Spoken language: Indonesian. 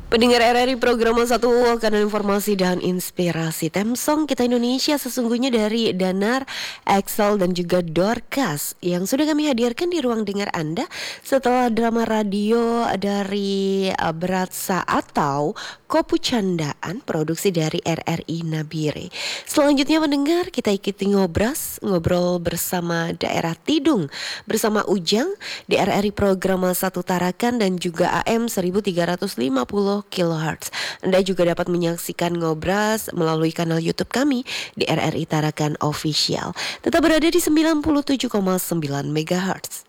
Pendengar RRI program satu kanan informasi dan inspirasi. Theme song kita Indonesia sesungguhnya dari Danar, Excel dan juga Dorcas yang sudah kami hadirkan di ruang dengar Anda setelah drama radio dari Beratsa atau Kopu Candaan produksi dari RRI Nabire. Selanjutnya pendengar kita ikuti ngobrol bersama daerah Tidung bersama Ujang di RRI program 1 Tarakan dan juga AM 1350 kHz. Anda juga dapat menyaksikan Ngobras melalui kanal YouTube kami di RRI Tarakan Official. Tetap berada di 97,9 MHz.